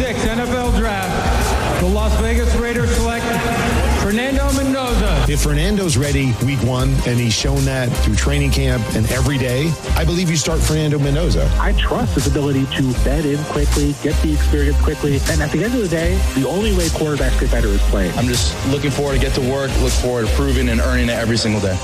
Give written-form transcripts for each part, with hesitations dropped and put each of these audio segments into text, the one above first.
2026 NFL Draft, the Las Vegas Raiders select Fernando Mendoza. If Fernando's ready week one, and he's shown that through training camp and every day, I believe you start Fernando Mendoza. I trust his ability to bed in quickly, get the experience quickly, and at the end of the day, the only way quarterbacks get better is playing. I'm just looking forward to get to work, look forward to proving and earning it every single day.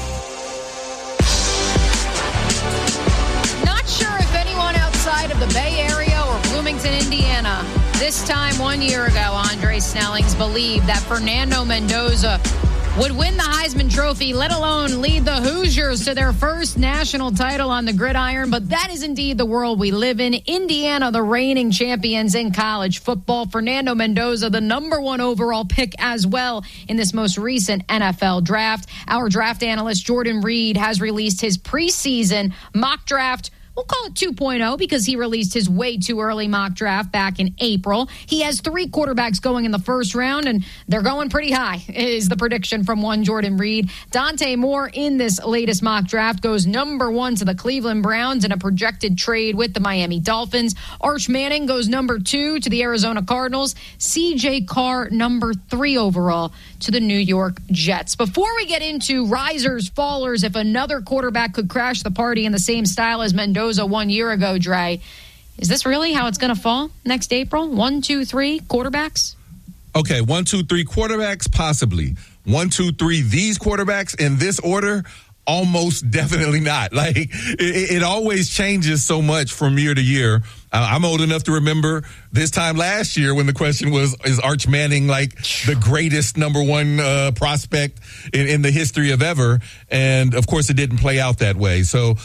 Not sure if anyone outside of the Bay Area or Bloomington, Indiana, this time 1 year ago, Andre Snellings believed that Fernando Mendoza would win the Heisman Trophy, let alone lead the Hoosiers to their first national title on the gridiron. But that is indeed the world we live in. Indiana, the reigning champions in college football. Fernando Mendoza, the number 1 overall pick as well in this most recent NFL draft. Our draft analyst, Jordan Reed, has released his preseason mock draft. We'll call it 2.0 because he released his way too early mock draft back in April. He has 3 quarterbacks going in the first round, and they're going pretty high, is the prediction from one Jordan Reed. Dante Moore in this latest mock draft goes number 1 to the Cleveland Browns in a projected trade with the Miami Dolphins. Arch Manning goes number 2 to the Arizona Cardinals. CJ Carr number 3 overall to the New York Jets. Before we get into risers, fallers, if another quarterback could crash the party in the same style as Mendoza 1 year ago, Dre, is this really how it's going to fall next April? 1, 2, 3 quarterbacks? Okay, 1, 2, 3 quarterbacks, possibly. 1, 2, 3 these quarterbacks in this order, almost definitely not. Like, it always changes so much from year to year. I'm old enough to remember this time last year when the question was, is Arch Manning like the greatest number 1 prospect in the history of ever? And, of course, it didn't play out that way. So,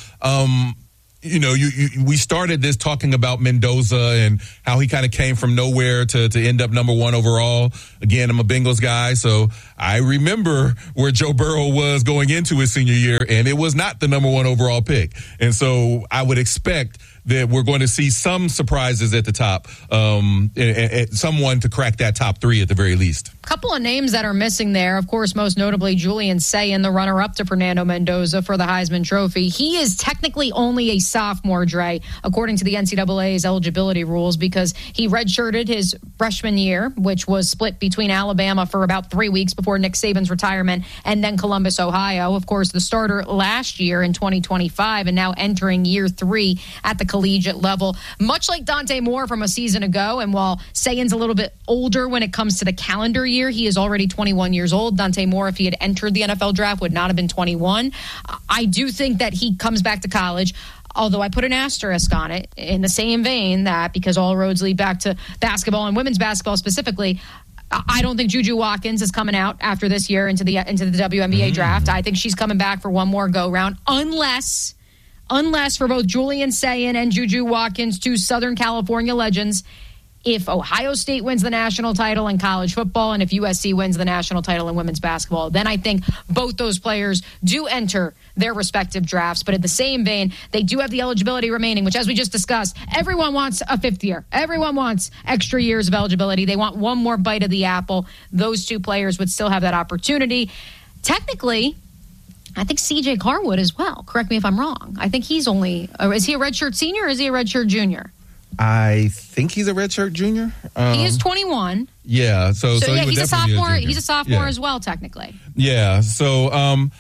we started this talking about Mendoza and how he kind of came from nowhere to end up number 1 overall. Again, I'm a Bengals guy, so I remember where Joe Burrow was going into his senior year, and it was not the number 1 overall pick. And so I would expect that we're going to see some surprises at the top, someone to crack that top 3 at the very least. A couple of names that are missing there, of course, most notably Julian Sayin, the runner-up to Fernando Mendoza for the Heisman Trophy. He is technically only a sophomore, Dre, according to the NCAA's eligibility rules, because he redshirted his freshman year, which was split between Alabama for about 3 weeks before Nick Saban's retirement, and then Columbus, Ohio. Of course, the starter last year in 2025 and now entering year 3 at the collegiate level, much like Dante Moore from a season ago. And while Sayin's a little bit older when it comes to the calendar year, he is already 21 years old. Dante Moore, if he had entered the NFL draft, would not have been 21. I do think that he comes back to college, although I put an asterisk on it in the same vein that because all roads lead back to basketball and women's basketball specifically, I don't think Juju Watkins is coming out after this year into the WNBA draft. I think she's coming back for one more go-round, unless for both Julian Sayin and Juju Watkins, 2 Southern California legends, if Ohio State wins the national title in college football and if USC wins the national title in women's basketball, then I think both those players do enter their respective drafts. But in the same vein, they do have the eligibility remaining, which, as we just discussed, everyone wants a 5th year. Everyone wants extra years of eligibility. They want one more bite of the apple. Those 2 players would still have that opportunity. I think CJ Carr would as well. Correct me if I'm wrong. I think he's is he a redshirt senior or is he a redshirt junior? I think he's a redshirt junior. He is 21. Yeah. So yeah, he's a sophomore. He's a sophomore as well, technically. Yeah. So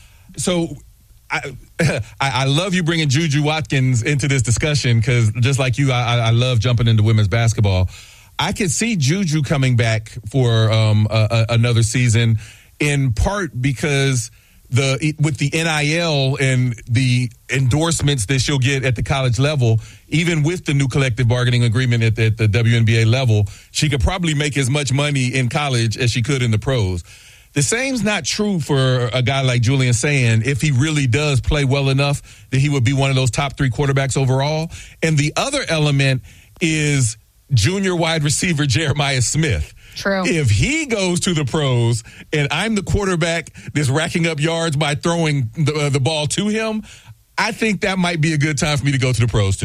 I love you bringing Juju Watkins into this discussion because just like you, I love jumping into women's basketball. I could see Juju coming back for another season, in part because with the NIL and the endorsements that she'll get at the college level, even with the new collective bargaining agreement at the WNBA level, she could probably make as much money in college as she could in the pros. The same's not true for a guy like Julian Sayin if he really does play well enough that he would be one of those top 3 quarterbacks overall. And the other element is junior wide receiver Jeremiah Smith. True. If he goes to the pros and I'm the quarterback that's racking up yards by throwing the ball to him, I think that might be a good time for me to go to the pros too.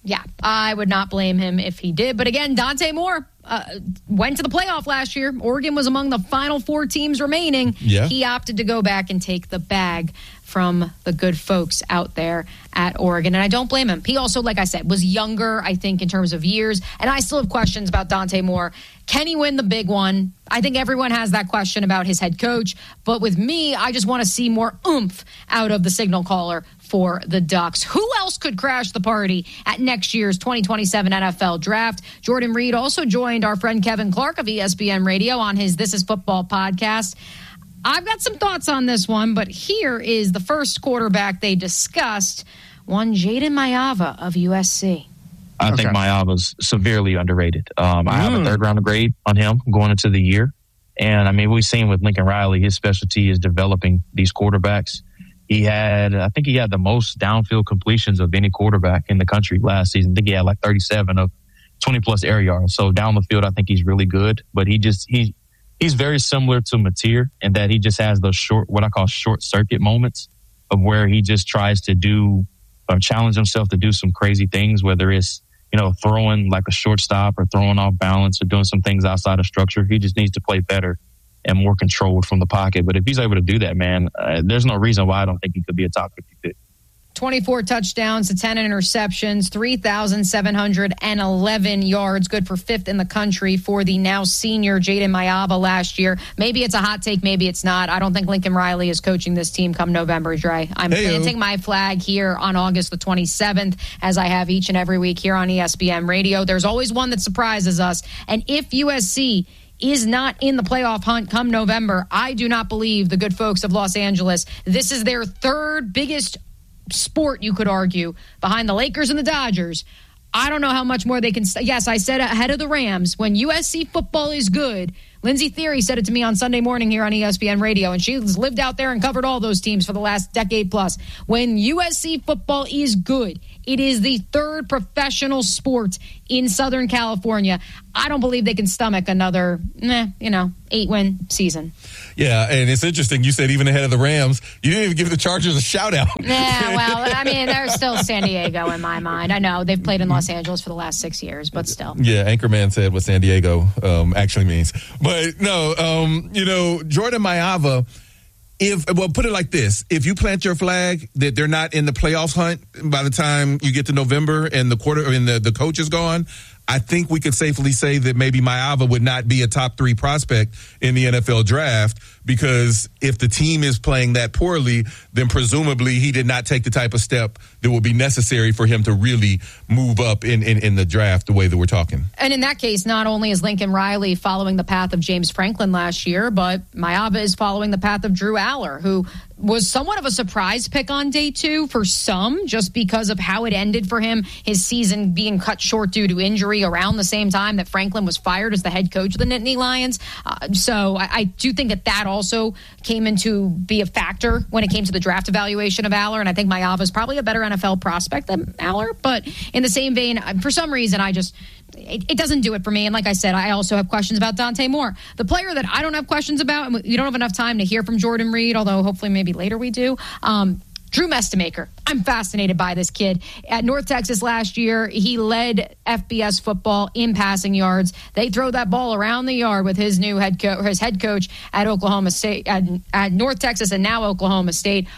Yeah, I would not blame him if he did. But again, Dante Moore went to the playoff last year. Oregon was among the final 4 teams remaining. Yeah. He opted to go back and take the bag from the good folks out there at Oregon. And I don't blame him. He also, like I said, was younger, I think, in terms of years. And I still have questions about Dante Moore. Can he win the big one? I think everyone has that question about his head coach. But with me, I just want to see more oomph out of the signal caller for the Ducks. Who else could crash the party at next year's 2027 NFL Draft? Jordan Reed also joined our friend Kevin Clark of ESPN Radio on his This Is Football podcast. I've got some thoughts on this one, but here is the first quarterback they discussed, one Jayden Maiava of USC. I think Maiava's severely underrated. I have a third-round grade on him going into the year. And, I mean, we've seen with Lincoln Riley, his specialty is developing these quarterbacks. I think he had the most downfield completions of any quarterback in the country last season. I think he had like 37 of 20-plus air yards. So down the field, I think he's really good. But he's very similar to Mateer in that he just has those what I call short circuit moments of where he just tries to do or challenge himself to do some crazy things, whether it's, throwing like a shortstop or throwing off balance or doing some things outside of structure. He just needs to play better and more controlled from the pocket. But if he's able to do that, man, there's no reason why I don't think he could be a top 50 pick. 24 touchdowns to 10 interceptions, 3,711 yards, good for 5th in the country for the now senior Jayden Maiava last year. Maybe it's a hot take, maybe it's not. I don't think Lincoln Riley is coaching this team come November, Dre. I'm planting my flag here on August the 27th, as I have each and every week here on ESPN Radio. There's always one that surprises us, and if USC is not in the playoff hunt come November, I do not believe the good folks of Los Angeles, this is their third biggest sport, you could argue, behind the Lakers and the Dodgers. I don't know how much more they can. Yes, I said ahead of the Rams, when USC football is good. Lindsey Theory said it to me on Sunday morning here on ESPN Radio, and she's lived out there and covered all those teams for the last decade plus. When USC football is good, it is the third professional sport in Southern California. I don't believe they can stomach another, 8-win season. Yeah, and it's interesting. You said even ahead of the Rams, you didn't even give the Chargers a shout-out. Yeah, well, I mean, they're still San Diego in my mind. I know they've played in Los Angeles for the last 6 years, but still. Yeah, Anchorman said what San Diego actually means. But no, Jordan Maiava, put it like this. If you plant your flag that they're not in the playoffs hunt by the time you get to November and the coach is gone, I think we could safely say that maybe Maiava would not be a top 3 prospect in the NFL draft, because if the team is playing that poorly, then presumably he did not take the type of step that will be necessary for him to really move up in the draft the way that we're talking. And in that case, not only is Lincoln Riley following the path of James Franklin last year, but Maiava is following the path of Drew Aller, who was somewhat of a surprise pick on day 2 for some, just because of how it ended for him, his season being cut short due to injury around the same time that Franklin was fired as the head coach of the Nittany Lions. So I do think that also came into be a factor when it came to the draft evaluation of Aller, and I think Maiava is probably a better NFL prospect than Aller, but in the same vein, for some reason, it doesn't do it for me. And like I said, I also have questions about Dante Moore. The player that I don't have questions about, and we don't have enough time to hear from Jordan Reed, although hopefully maybe later we do, Drew Mestemaker. I'm fascinated by this kid. At North Texas last year, he led FBS football in passing yards. They throw that ball around the yard with his new head coach at Oklahoma State, at North Texas and now Oklahoma State.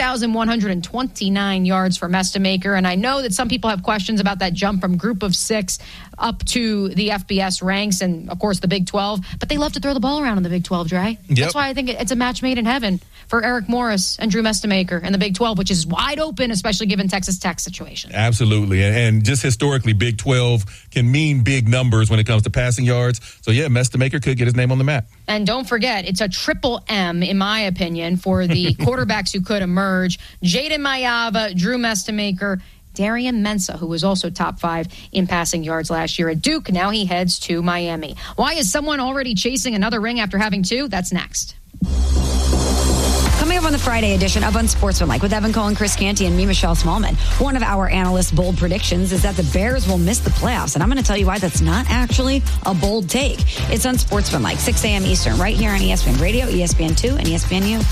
4,129 yards for Mestemaker. And I know that some people have questions about that jump from Group of 6 up to the FBS ranks and, of course, the Big 12. But they love to throw the ball around in the Big 12, Dre. Yep. That's why I think it's a match made in heaven for Eric Morris and Drew Mestemaker in the Big 12, which is wide open, especially given Texas Tech's situation. Absolutely. And just historically, Big 12 can mean big numbers when it comes to passing yards. So, yeah, Mestemaker could get his name on the map. And don't forget, it's a triple M, in my opinion, for the quarterbacks who could emerge. Jayden Maiava, Drew Mestemaker, Darian Mensah, who was also top 5 in passing yards last year at Duke. Now he heads to Miami. Why is someone already chasing another ring after having 2? That's next. Coming up on the Friday edition of Unsportsmanlike with Evan Cohen, Chris Canty, and me, Michelle Smallman. One of our analysts' bold predictions is that the Bears will miss the playoffs. And I'm going to tell you why that's not actually a bold take. It's Unsportsmanlike, 6 a.m. Eastern, right here on ESPN Radio, ESPN2, and ESPNU.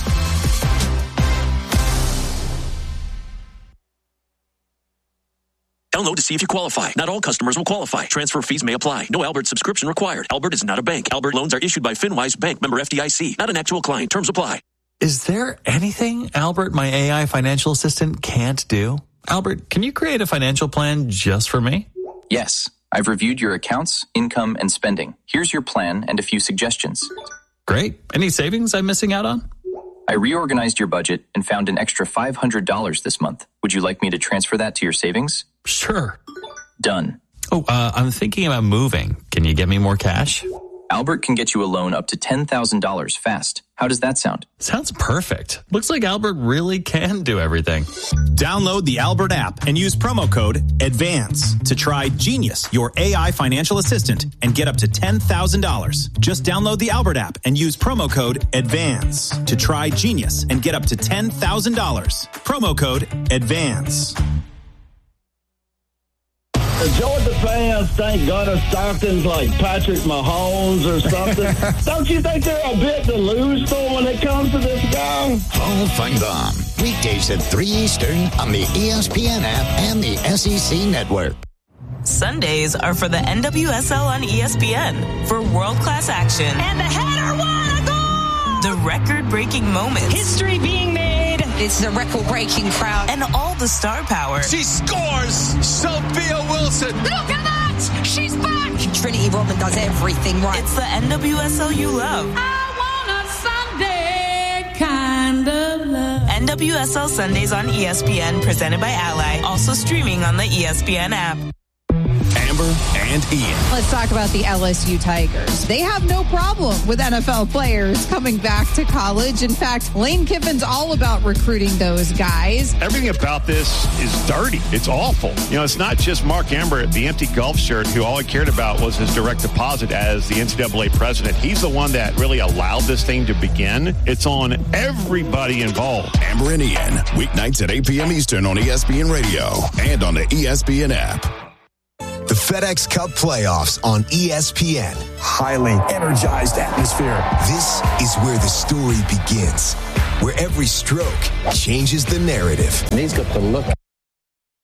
Download to see if you qualify. Not all customers will qualify. Transfer fees may apply. No Albert subscription required. Albert is not a bank. Albert loans are issued by FinWise Bank, member FDIC. Not an actual client. Terms apply. Is there anything Albert, my AI financial assistant, can't do? Albert, can you create a financial plan just for me? Yes. I've reviewed your accounts, income, and spending. Here's your plan and a few suggestions. Great. Any savings I'm missing out on? I reorganized your budget and found an extra $500 this month. Would you like me to transfer that to your savings? Sure. Done. Oh, I'm thinking about moving. Can you get me more cash? Albert can get you a loan up to $10,000 fast. How does that sound? Sounds perfect. Looks like Albert really can do everything. Download the Albert app and use promo code ADVANCE to try Genius, your AI financial assistant, and get up to $10,000. Just download the Albert app and use promo code ADVANCE to try Genius and get up to $10,000. Promo code ADVANCE. The Georgia fans think Gunnar Stockton's like Patrick Mahomes or something. Don't you think they're a bit delusional when it comes to this guy? Paul Feinbaum, weekdays at 3 Eastern on the ESPN app and the SEC Network. Sundays are for the NWSL on ESPN for world-class action. And the header, what a goal! The record-breaking moments. History being made. It's a record-breaking crowd. And all the star power. She scores! Sophia Wilson! Look at that! She's back! Trinity Rodman does everything right. It's the NWSL you love. I want a Sunday kind of love. NWSL Sundays on ESPN, presented by Ally. Also streaming on the ESPN app. Amber and Ian. Let's talk about the LSU Tigers. They have no problem with NFL players coming back to college. In fact, Lane Kiffin's all about recruiting those guys. Everything about this is dirty. It's awful. You know, it's not just Mark Amber, the empty golf shirt, who all he cared about was his direct deposit as the NCAA president. He's the one that really allowed this thing to begin. It's on everybody involved. Amber and Ian, weeknights at 8 p.m. Eastern on ESPN Radio and on the ESPN app. The FedEx Cup playoffs on ESPN. Highly energized atmosphere. This is where the story begins, where every stroke changes the narrative. And he's got the look